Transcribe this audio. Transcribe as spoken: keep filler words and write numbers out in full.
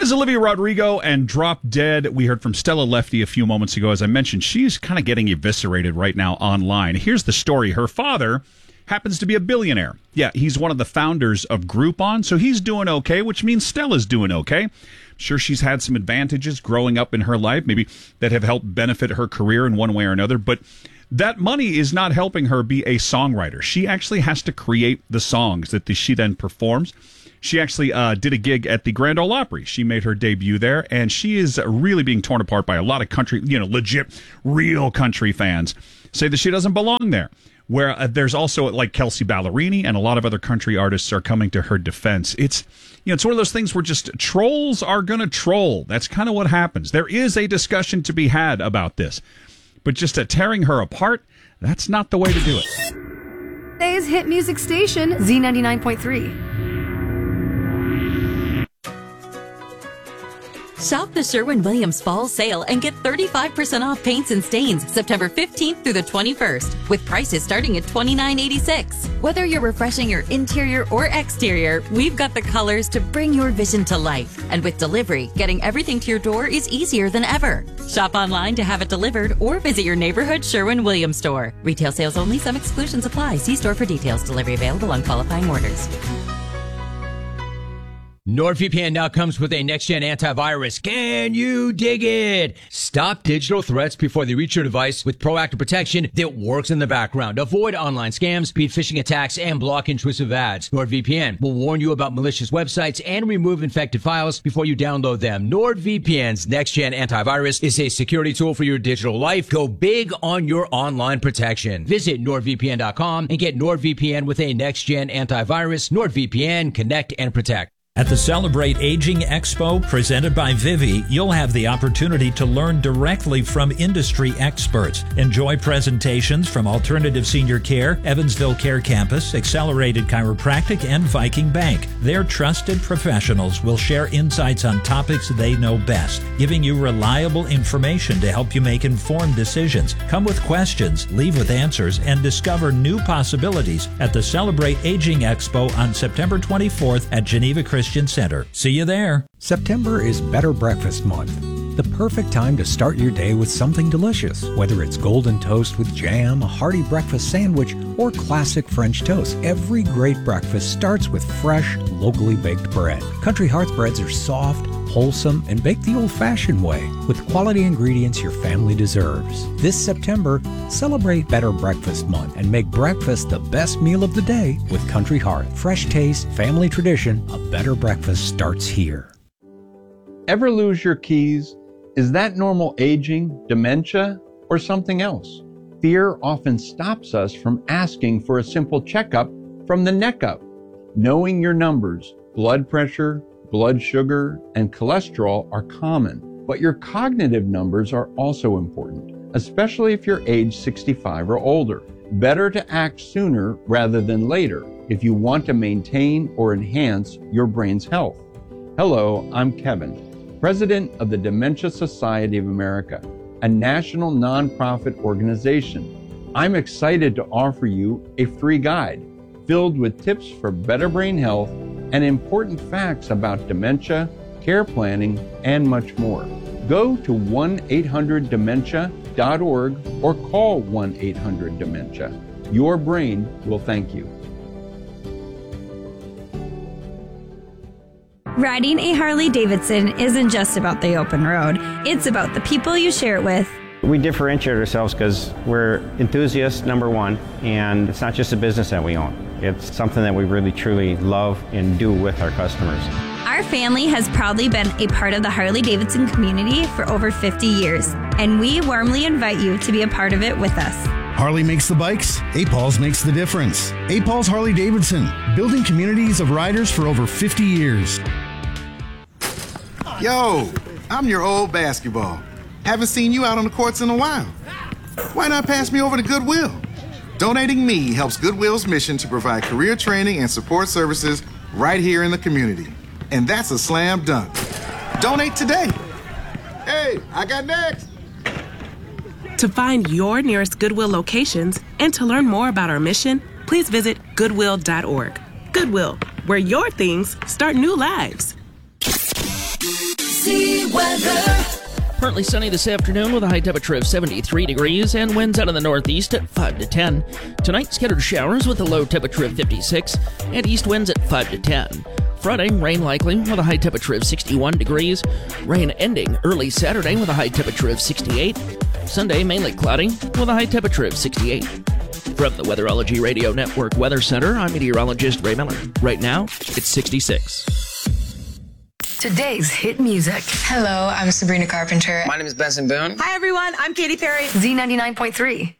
is Olivia Rodrigo and Drop Dead. We heard from Stella Lefty a few moments ago. As I mentioned, she's kind of getting eviscerated right now online. Here's the story. Her father happens to be a billionaire. Yeah, he's one of the founders of Groupon, so he's doing okay, which means Stella's doing okay. I'm sure she's had some advantages growing up in her life, maybe that have helped benefit her career in one way or another, but that money is not helping her be a songwriter. She actually has to create the songs that she then performs. She actually uh, did a gig at the Grand Ole Opry. She made her debut there, and she is really being torn apart by a lot of country, you know, legit, real country fans say that she doesn't belong there. Where uh, there's also, like, Kelsey Ballerini and a lot of other country artists are coming to her defense. It's, you know, it's one of those things where just trolls are going to troll. That's kind of what happens. There is a discussion to be had about this. But just uh, tearing her apart, that's not the way to do it. Today's hit music station, Z ninety-nine point three. Shop the Sherwin-Williams Fall Sale and get thirty-five percent off paints and stains September fifteenth through the twenty-first, with prices starting at twenty-nine eighty-six. Whether you're refreshing your interior or exterior, we've got the colors to bring your vision to life. And with delivery, getting everything to your door is easier than ever. Shop online to have it delivered or visit your neighborhood Sherwin-Williams store. Retail sales only. Some exclusions apply. See store for details. Delivery available on qualifying orders. NordVPN now comes with a next-gen antivirus. Can you dig it? Stop digital threats before they reach your device with proactive protection that works in the background. Avoid online scams, beat phishing attacks, and block intrusive ads. NordVPN will warn you about malicious websites and remove infected files before you download them. NordVPN's next-gen antivirus is a security tool for your digital life. Go big on your online protection. Visit nord V P N dot com and get NordVPN with a next-gen antivirus. NordVPN, connect and protect. At the Celebrate Aging Expo presented by Vivi, you'll have the opportunity to learn directly from industry experts. Enjoy presentations from Alternative Senior Care, Evansville Care Campus, Accelerated Chiropractic, and Viking Bank. Their trusted professionals will share insights on topics they know best, giving you reliable information to help you make informed decisions. Come with questions, leave with answers, and discover new possibilities at the Celebrate Aging Expo on September twenty-fourth at Geneva Christian Center. See you there. September is Better Breakfast Month. The perfect time to start your day with something delicious, whether it's golden toast with jam, a hearty breakfast sandwich, or classic French toast. Every great breakfast starts with fresh, locally baked bread. Country Hearth breads are soft, wholesome, and baked the old-fashioned way with quality ingredients your family deserves. This September, celebrate Better Breakfast Month and make breakfast the best meal of the day with Country Hearth. Fresh taste, family tradition, a better breakfast starts here. Ever lose your keys? Is that normal aging, dementia, or something else? Fear often stops us from asking for a simple checkup from the neck up. Knowing your numbers, blood pressure, blood sugar, and cholesterol are common, but your cognitive numbers are also important, especially if you're age sixty-five or older. Better to act sooner rather than later if you want to maintain or enhance your brain's health. Hello, I'm Kevin, President of the Dementia Society of America, a national nonprofit organization. I'm excited to offer you a free guide filled with tips for better brain health and important facts about dementia, care planning, and much more. Go to one eight hundred dementia dot org or call one eight hundred dementia. Your brain will thank you. Riding a Harley-Davidson isn't just about the open road. It's about the people you share it with. We differentiate ourselves because we're enthusiasts, number one, and it's not just a business that we own. It's something that we really, truly love and do with our customers. Our family has proudly been a part of the Harley-Davidson community for over fifty years, and we warmly invite you to be a part of it with us. Harley makes the bikes, A P A Ls makes the difference. A P A Ls Harley-Davidson, building communities of riders for over fifty years. Yo, I'm your old basketball. Haven't seen you out on the courts in a while. Why not pass me over to Goodwill? Donating me helps Goodwill's mission to provide career training and support services right here in the community. And that's a slam dunk. Donate today. Hey, I got next. To find your nearest Goodwill locations and to learn more about our mission, please visit goodwill dot org. Goodwill, where your things start new lives. Z weather. Partly sunny this afternoon with a high temperature of seventy-three degrees and winds out of the northeast at five to ten. Tonight, scattered showers with a low temperature of fifty-six and east winds at five to ten. Friday, rain likely with a high temperature of sixty-one degrees. Rain ending early Saturday with a high temperature of sixty-eight. Sunday, mainly cloudy with a high temperature of sixty-eight. From the Weatherology Radio Network Weather Center, I'm meteorologist Ray Miller. Right now, it's sixty-six. Today's hit music. Hello, I'm Sabrina Carpenter. My name is Benson Boone. Hi, everyone. I'm Katy Perry. Z ninety-nine point three.